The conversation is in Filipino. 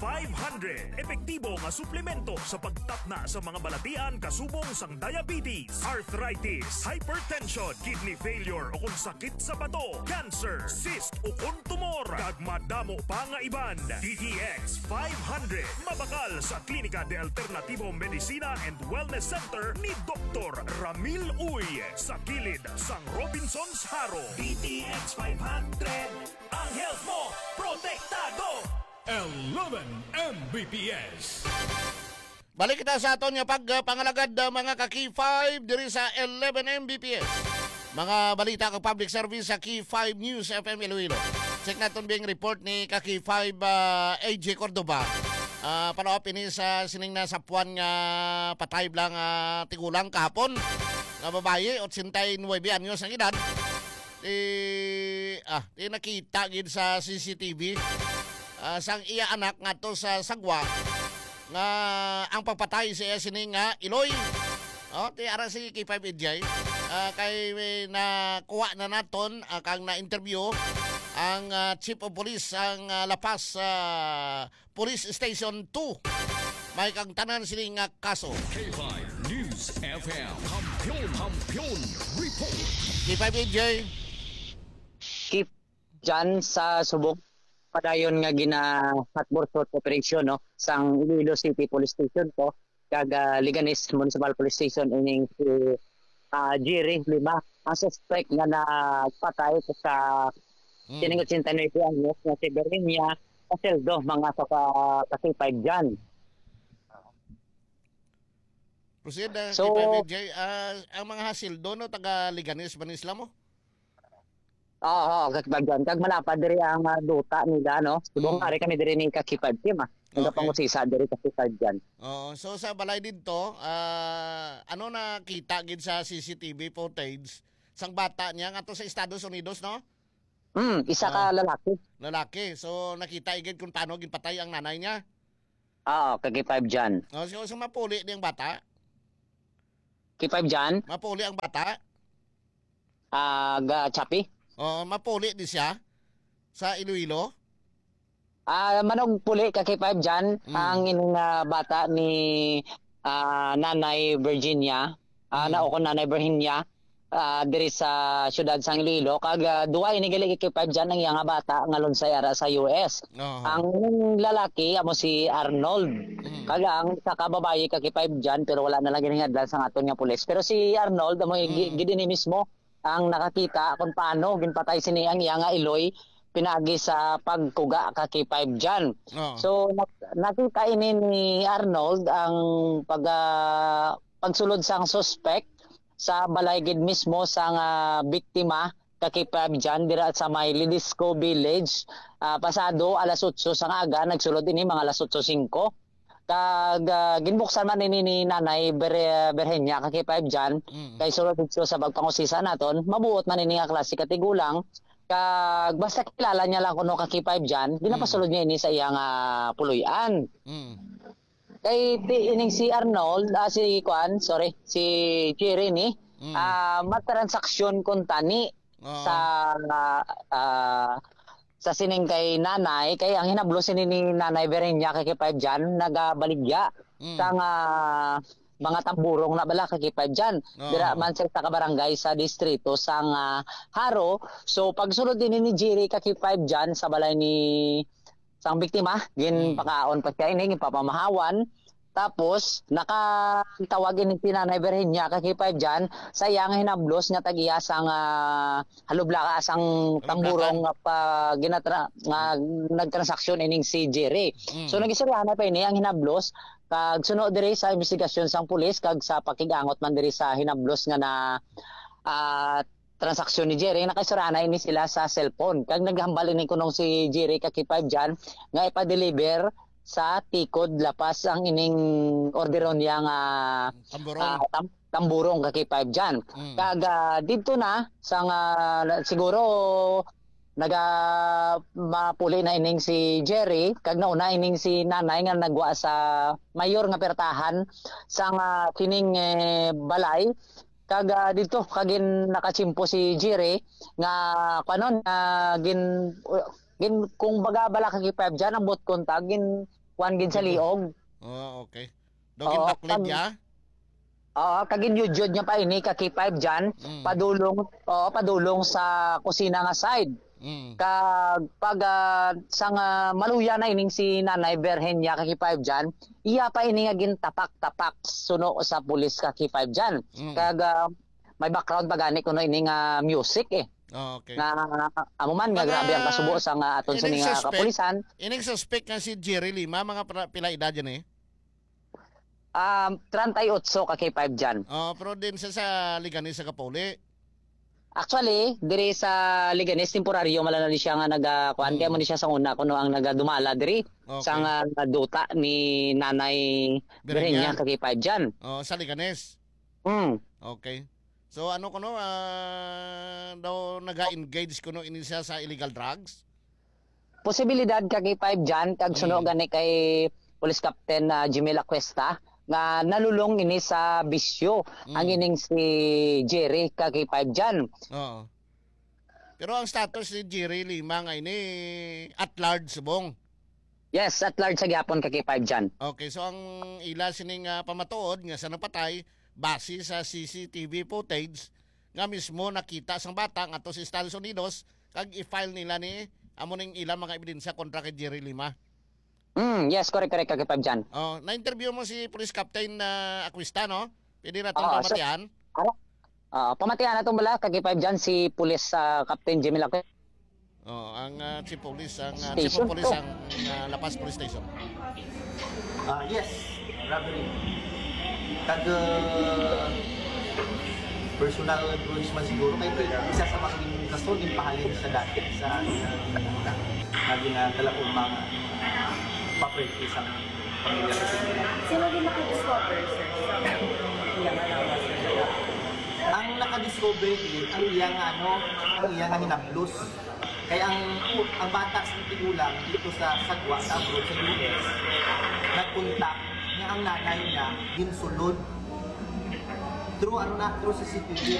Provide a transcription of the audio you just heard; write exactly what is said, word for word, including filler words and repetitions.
five hundred. Epektibo nga suplemento sa pagtapna sa mga balatian kasubong sang diabetes, arthritis, hypertension, kidney failure o kung sakit sa bato, cancer, cyst o kung tumor, kag madamo pa nga iban. D T X five hundred. Mabakal sa Klinika de Alternativo Medicina and Wellness Center ni Doctor Ramil Uy sa kilid sang Robinson's Haro. D T X five hundred. Ang health mo, protektado! eleven M B P S. Balik kita sa aton nga pagpangalagad uh, mga ka-Key five diri sa eleven M B P S. Mga balita kag public service sa Key five News F M Iloilo. Check naton bing report ni ka-Key five uh, A J Cordoba. Uh, Panawap ini sa sining na sapuan nga patay lang uh, tigulang kahapon. Nga babaye, eighty-nine anyos ang edad. Eh, ah, di nakita gid sa C C T V. Uh, sang iya anak nga to sa sagwa nga ang pagpatay siya sining nga Iloy. Oh, ti ara si K five A J. Uh, kay na kuha na naton uh, kang na interview ang uh, Chief of Police ang uh, Lapas uh, Police Station two. May kang tanan sining nga kaso. K five News F M. Kampiyon, kampiyon, report. K five A J. Keep dyan sa subok padayon nga gina hotborsot operation no sang Iloilo City Police Station ko kag uh, Liganes Municipal Police Station ining si uh, Jerry Lima ang suspect nga nagpatay sa mm. kining eighty-nine anyos nga si Berlinia Paseldo mga sa kasipay dyan. Proceed uh, so, K five A J. Uh, ang mga hasildo no taga Liganes ba ni Islam mo? Oo, kag bagyan kag malapad diri ang uh, duta nila no. Subong mm. ari kami diri ni kakipad team ah. Nga okay. Pangusisa diri kakipad diyan. Oo, so sa balay dito, uh, ano nakita gid sa C C T V footage sang bata niya nga to sa Estados Unidos no? Hmm, isa ka uh, lalaki. Lalaki. So nakita igid kung paano ginpatay ang nanay niya. Oo, kakipad diyan. Oh, so, so mapuli diyang bata. Kipad diyan? Mapuli ang bata. Ah, uh, ga chapi. Oh, mapuli di siya sa Iloilo. Ah, uh, manog puli ka kay five diyan mm. ang ining uh, bata ni uh, Nanay Virginia. Ah, uh, mm. na ko Nanay Virginia uh, diri sa siyudad sang Iloilo kag uh, duwa ini gali kay five diyan ang iya nga bata nga lunsay ara sa U S. Uh-huh. Ang lalaki amo si Arnold. Mm. Kag ang sa kababaye ka kay five diyan pero wala na lang ginhadlan sa aton nga pulis. Pero si Arnold amo mm. gid ni mismo ang nakakita kung paano ginpatay sini ang iya nga Iloy pinagi sa pagkuga ka kay five diyan. Oh. So nak- nakita ini ni Arnold ang pag uh, pagsulod sang suspect sa balay gid mismo sang uh, biktima ka kay five diyan dira sa may Lidisco Village uh, pasado alas eight sang aga nagsulod ini mga alas eight five. Kag uh, ginbuksan man ini ni Nanay Ber Berhenya ka kay five diyan mm. kay sulod dito sa pagpangusisa naton mabuot man ini nga klase ka tigulang kag basta kilala niya lang kuno ka kay five diyan ginapasulod niya ini sa iyang uh, puluyan. Mm. Kay ining si Arnold uh, si Kwan sorry si Jerry ni mm. uh, matransaksyon kun tani oh. sa uh, uh, sa sining kay nanay kay ang hinablo sini ni Nanay Berenya kay kay five diyan nagabaligya mm. sa nga mga tamburong na bala kay kay five diyan oh. dira man sa kabarangay sa distrito sang uh, Haro. So pagsulod din ni Jerry kay five diyan sa balay ni sang biktima gin mm. pakaon pa kay ini papamahawan. Tapos nakatawagin ni Nanay Berhenya kay five diyan sa iyang hinablos nga tagiya sang uh, halublaka sang tamburong nga pa ginatra nga nagtransaksyon ining si Jerry. Mm. So nagisuriana pa ini ang hinablos kag sunod diri sa investigasyon sang pulis kag sa pakigangot man diri sa hinablos nga na uh, transaksyon ni Jerry nakasurana ini sila sa cellphone kag naghambal ini kunong si Jerry kay five diyan nga ipa-deliver sa tikod lapas ang ining orderon niya nga tamburong, uh, tam, tamburong kay five diyan. Mm. Kag uh, dito na sang uh, siguro naga mapuli na ining si Jerry kag nauna ining si nanay nga nagwa sa mayor nga pertahan sang uh, kining eh, balay kag uh, dito kagin nakachimpo si Jerry nga kanon uh, gin uh, gin kung baga bala kay five diyan ang bot kontag gin kuan gid sa liog. Oh, okay. Dogin Oo, baklid pag- ya. Oo, kagin yun niya pa ini ka K five dyan, Mm. padulong, oo, padulong sa kusina nga side. Mm. Kag pag ah, sang ah, maluya na ining si Nanay Berhenia ka K five dyan, iya pa ini nga gintapak-tapak suno sa pulis ka K five dyan. Mm. Kag ah, may background pa gani kuno ini nga music eh. Oh, okay. Nga amo man nga Mga- grabe ang kasubo sa nga aton sa ining nga suspect. kapulisan. Ining suspect nga si Jerry Lima, mga pra- pila edad yan eh. Um, thirty-eight ka K five dyan. Oh, pero din sa sa Liganis sa Kapuli. Actually, diri sa Liganes temporaryo malanali siya nga nagakuan Mm. kaya mo ni siya sa una kuno ang nagadumala diri Okay. sa nga duta ni Nanay Berhenia. Berhenia ka K five dyan. Oh, sa Liganes. Mm. Okay. So ano kuno ah, daw naga-engage kuno ini siya sa illegal drugs? Posibilidad ka K five dyan kag suno Mm. gani kay Police Captain uh, Jimmy Lacuesta nga nalulong ini sa bisyo Mm. ang ining si Jerry ka K five dyan. Oo. Pero ang status ni Jerry Lima nga ini at large subong. Yes, at large sa gyapon ka K five dyan. Okay, so ang ila sining uh, pamatuod nga sa napatay base sa C C T V footage nga mismo nakita sang bata nga to sa Estados Unidos kag i-file nila ni amo ning ilang mga ebidensya kontra kay Jerry Lima. Mm, yes, correct correct ka K five dyan. Oh, na-interview mo si Police Captain na Aquista, no? Pwede natin Oo, pamatian. Uh, pamatihan na itong bala ka K five dyan si Police uh, Captain Jimmy Lacuesta. Oh, ang uh, Chief Police, ang uh, Station Chief of Police to. ang uh, La Paz Police Station. Ah, yes, robbery. Kag uh, personal grudge man siguro kay isa sa mga kaso din pahalin sa dati sa lagi na dalawang mga property sa pamilya kasi Sino din nakadiscover, sir? ang nakadiscover eh, ang iyang ano ang iyang hinaplos kaya ang ang bata sa tigulang dito sa Sagwa sa abroad sa U S nagpunta niya ang nanay niya ginsulod through ano na through C C T V